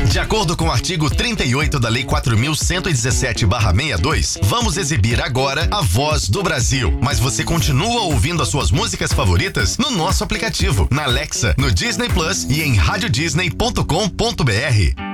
De acordo com o artigo 38 da Lei 4.117/62, vamos exibir agora a Voz do Brasil. Mas você continua ouvindo as suas músicas favoritas no nosso aplicativo, na Alexa, no Disney Plus e em radiodisney.com.br.